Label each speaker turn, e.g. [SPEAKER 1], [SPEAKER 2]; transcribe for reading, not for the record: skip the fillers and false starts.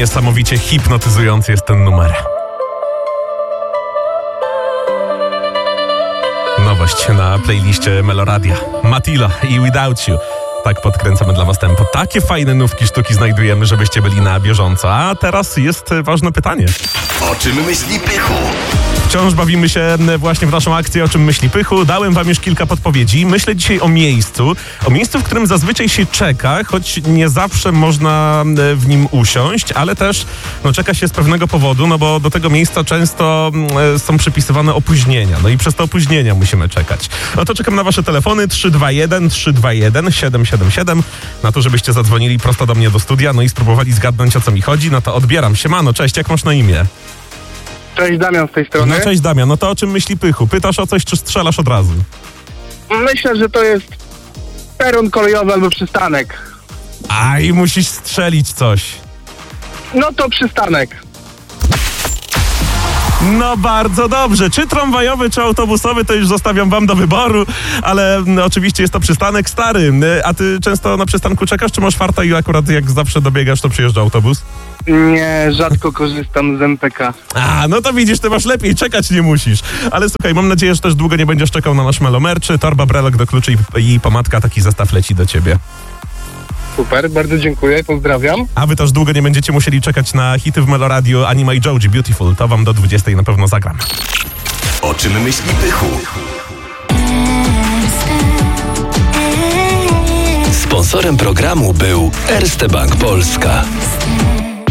[SPEAKER 1] Niesamowicie hipnotyzujący jest ten numer. Nowość na playliście Meloradia. Matila i Without You. Tak podkręcamy dla was tempo. Takie fajne nówki sztuki znajdujemy, żebyście byli na bieżąco. A teraz jest ważne pytanie.
[SPEAKER 2] O czym myśli Pychu?
[SPEAKER 1] Wciąż bawimy się właśnie w naszą akcję O czym myśli Pychu. Dałem wam już kilka podpowiedzi. Myślę dzisiaj o miejscu, w którym zazwyczaj się czeka, choć nie zawsze można w nim usiąść, ale też czeka się z pewnego powodu, bo do tego miejsca często są przypisywane opóźnienia. No i przez te opóźnienia musimy czekać. No to czekam na wasze telefony 321 777 na to, żebyście zadzwonili prosto do mnie do studia, no i spróbowali zgadnąć, o co mi chodzi. No to odbieram. Siemano, cześć, jak masz na imię?
[SPEAKER 3] Cześć, Damian z tej strony.
[SPEAKER 1] No cześć Damian, no to o czym myśli Pychu? Pytasz o coś, czy strzelasz od razu?
[SPEAKER 3] Myślę, że to jest peron kolejowy albo przystanek.
[SPEAKER 1] Aj, musisz strzelić coś.
[SPEAKER 3] No to przystanek.
[SPEAKER 1] No bardzo dobrze. Czy tramwajowy, czy autobusowy, to już zostawiam wam do wyboru, ale oczywiście jest to przystanek stary. A ty często na przystanku czekasz, czy masz farta i akurat jak zawsze dobiegasz, to przyjeżdża autobus?
[SPEAKER 3] Nie, rzadko korzystam z MPK.
[SPEAKER 1] A, no to widzisz, ty masz lepiej, czekać nie musisz. Ale słuchaj, mam nadzieję, że też długo nie będziesz czekał na nasz Melomerczy. Torba, brelok do kluczy i pomadka, taki zestaw leci do ciebie.
[SPEAKER 3] Super, bardzo dziękuję, pozdrawiam.
[SPEAKER 1] A wy też długo nie będziecie musieli czekać na hity w Meloradiu Anima i Joji Beautiful. To wam do 20 na pewno zagram.
[SPEAKER 2] O czym myśli Pychu? Sponsorem programu był Erste Bank Polska.